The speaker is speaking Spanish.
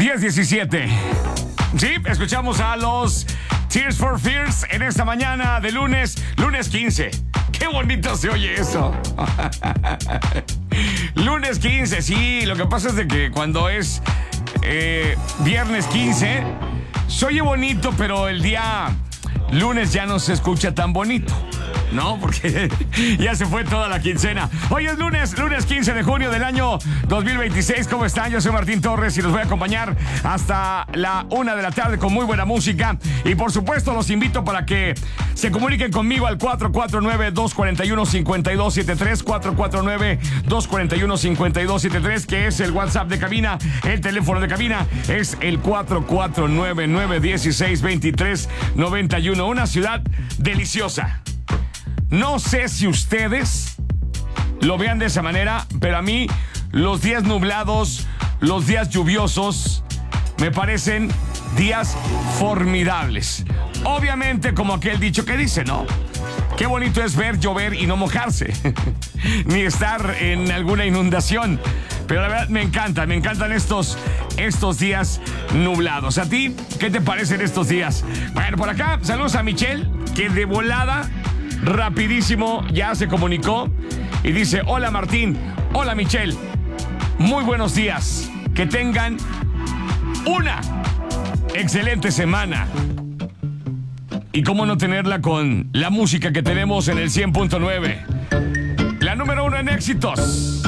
10:17. Sí, escuchamos a los Tears for Fears en esta mañana de lunes 15. ¡Qué bonito se oye eso! Lunes 15, sí. Lo que pasa es de que cuando es viernes 15, se oye bonito, pero el día lunes ya no se escucha tan bonito, ¿no? Porque ya se fue toda la quincena. Hoy es lunes 15 de junio del año 2026. ¿Cómo están? Yo soy Martín Torres y los voy a acompañar hasta la 1 de la tarde con muy buena música. Y por supuesto los invito para que se comuniquen conmigo al 449-241-5273, 449-241-5273, que es el WhatsApp de cabina. El teléfono de cabina es el 449-916-2391. Una ciudad deliciosa. No sé si ustedes lo vean de esa manera, pero a mí los días nublados, los días lluviosos, me parecen días formidables. Obviamente, como aquel dicho que dice, ¿no? Qué bonito es ver llover y no mojarse, ni estar en alguna inundación. Pero la verdad me encantan estos días nublados. ¿A ti qué te parecen estos días? Bueno, por acá saludos a Michelle, que de volada, rapidísimo, ya se comunicó y dice: hola Martín, hola Michelle, muy buenos días, que tengan una excelente semana. Y cómo no tenerla con la música que tenemos en el 100.9, la número 1 en éxitos.